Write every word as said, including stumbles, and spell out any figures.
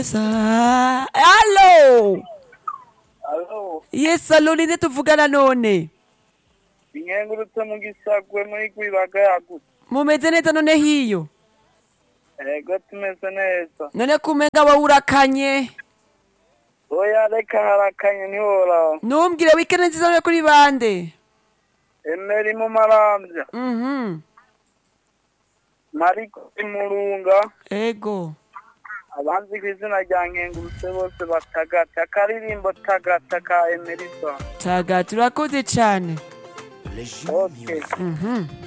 Sa- Allo! Alo, Yes, allo ninde tuvugana none? inkengurutse mu gisagwe muri Rwibaga yagutse. Mumeze neza none hiyo? Ego tumeze neza. None kumenga wowe urakanye? Oya reka harakanye ntiworaba. Numbwire weekend nziza none kuri bande? Emeri mu Maramvya. Mhm. Mariko imurunga. Ego. Abanzi kw'izina rya nkengurutse bose batagata. Akaririmbo tagata ka Emerison. Taga turakoze cyane. Okay. Mhm.